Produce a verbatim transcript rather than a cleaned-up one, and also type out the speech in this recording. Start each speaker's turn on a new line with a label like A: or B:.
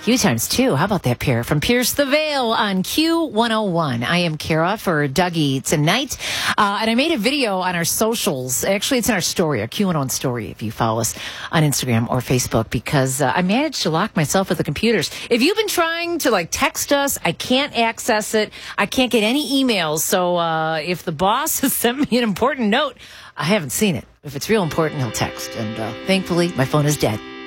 A: few times, too. How about that, Pierre? From Pierce the Veil on Q one oh one. I am Kara for Dougie tonight. Uh, and I made a video on our socials. Actually, it's in our story, our Q one oh one story, if you follow us on Instagram or Facebook, because uh, I managed to lock myself with the computers. If you've been trying to, like, text us, I can't access it. I can't get any emails. So uh, if the boss has sent me an important note, I haven't seen it. If it's real important, he'll text. And uh, thankfully, my phone is dead.